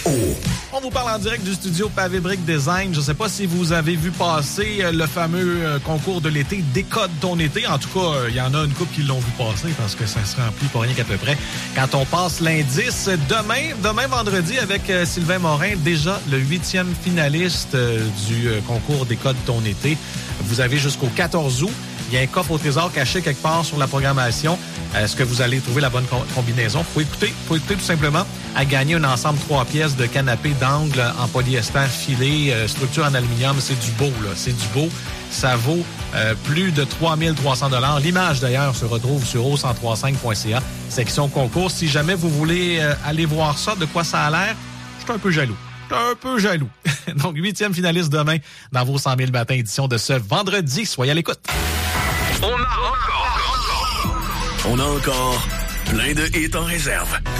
On vous parle en direct du studio Pavé Brick Design. Je ne sais pas si vous avez vu passer le fameux concours de l'été, Décode ton été. En tout cas, il y en a une couple qui l'ont vu passer parce que ça se remplit pas rien qu'à peu près. Quand on passe l'indice, demain vendredi avec Sylvain Morin, déjà le 8e finaliste du concours Décode ton été. Vous avez jusqu'au 14 août. Il y a un coffre au trésor caché quelque part sur la programmation. Est-ce que vous allez trouver la bonne combinaison? Faut écouter tout simplement. À gagner un ensemble 3 pièces de canapé d'angle en polyester filé, structure en aluminium. C'est du beau, là. C'est du beau. Ça vaut plus de 3 300 $. L'image, d'ailleurs, se retrouve sur o1035.ca, section concours. Si jamais vous voulez aller voir ça, de quoi ça a l'air, je suis un peu jaloux. Donc, 8e finaliste demain dans vos 100 000 matins, édition de ce vendredi. Soyez à l'écoute. On a encore plein de hits en réserve.